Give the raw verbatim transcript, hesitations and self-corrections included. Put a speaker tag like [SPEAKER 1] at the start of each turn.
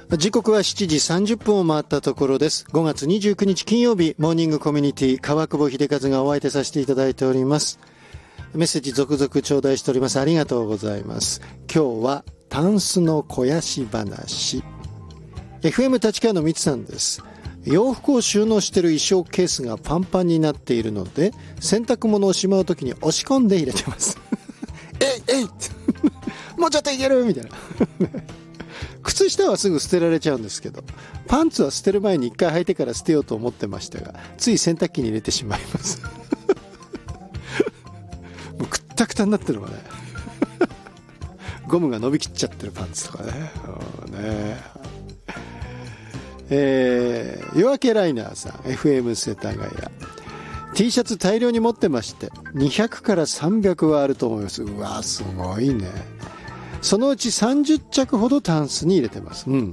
[SPEAKER 1] 時刻はしちじさんじゅっぷんを回ったところです。ごがつにじゅうくにち金曜日、モーニングコミュニティ川久保秀和がお相手させていただいております。メッセージ続々頂戴しております。ありがとうございます。今日はタンスの肥やし話。 エフエム 立川のみつさんです。洋服を収納している衣装ケースがパンパンになっているので、洗濯物をしまうときに押し込んで入れてますえいえいもうちょっといけるみたいな靴下はすぐ捨てられちゃうんですけど、パンツは捨てる前に一回履いてから捨てようと思ってましたが、つい洗濯機に入れてしまいますもうくったくたになってるのがねゴムが伸びきっちゃってるパンツとかね。ねえー、夜明けライナーさん エフエム 世田谷 T シャツ大量に持ってまして、にひゃくからさんびゃくはあると思います。うわすごいね。そのうちさんじゅっちゃくほどタンスに入れてます。うん。